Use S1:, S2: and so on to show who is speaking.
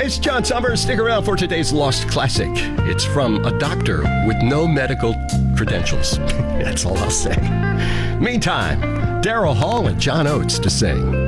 S1: guys, John Summers. Stick around for today's Lost Classic. It's from a doctor with no medical credentials. That's all I'll say. Meantime, Daryl Hall and John Oates to sing.